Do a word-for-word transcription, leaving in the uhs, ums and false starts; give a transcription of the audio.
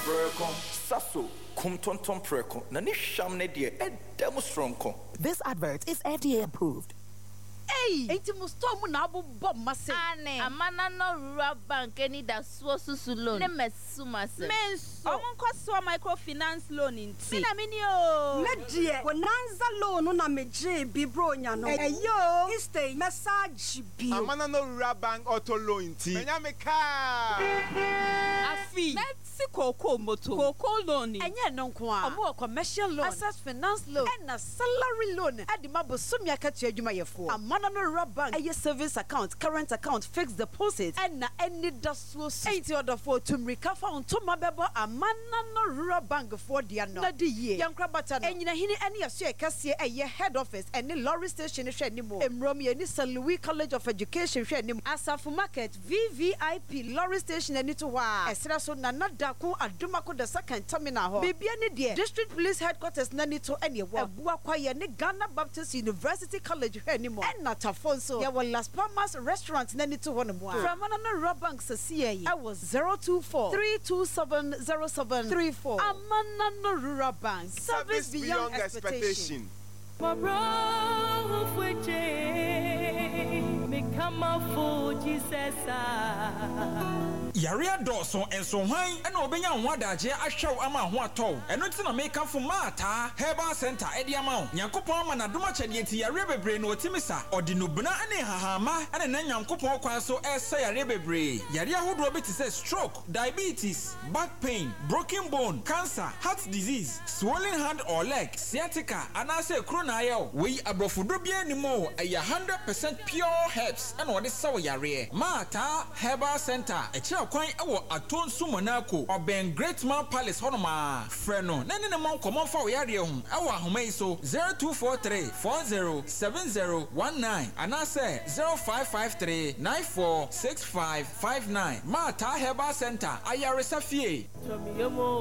Precon, Sasso, Cum Tonton Precon, Nani Sham Nedia, and Demostronco. This advert is F D A approved. Hey, enti musto mu na abu bob mase. Ane, amana no rural bank any da so susu loan. Ne mesuma se. Menso. Omon kwaso microfinance loan inti. Mina mini o. Medie, bonanza loan na meje bibronya no. Eyo, istay message bi. Amana no rural bank auto loan inti. Menya me car. Afi. Si koko moto koko loan enye no nko a omo commercial loan access finance loan and na salary loan adi mabosomia ka tu adwuma yefo amana no rural bank eye savings account current account fixed deposit and na any daso eighty order for to recover on to mabebo amana no rural bank for dia no na di ye yankra bata no enyina hini ene yaso e kase eye head office ene lorry station hwe ni mo emrom ye ni Saint Louis College of Education hwe ni Asafu Market V V I P lorry station ene to wa esra so na na Ku adumako the second terminal ho bibia ne de district police headquarters na ni to ene wo abua kwaye ne Ghana Baptist University College hwe ni mo na tafonso ya Las Palmas restaurant na ni to ho no mo from another rural bank sasiye I was zero two four three two seven zero seven three four amana no rural bank service, service beyond, beyond expectation, expectation. Yaria Dawson and so high and obenya wadaje ahwew ama ho atɔ eno nti na make for mata Herbal Center ediamount nyankopon ma na doma kyade nti yare bebre no otimisa odinubuna ane hahama ane na nyankopon kwan so ɛsɛ yare bebre yare ahodo bi te sɛ stroke diabetes back pain broken bone cancer heart disease swollen hand or leg sciatica anase kronayo we abrofudo bia ni mo ɛyɛ one hundred percent pure herbs ane ɔde saw yare mata Herbal Center ɛkyɛ kwan ɛwɔ Atonsu Monaco Oben Great Man Palace honoma freno na ne ne mon komon fa wo yare hu ɛwɔ ahoma yi so zero two four three four zero seven zero one nine anase zero five five three nine four six five five nine Mata Herbal Center ayare safie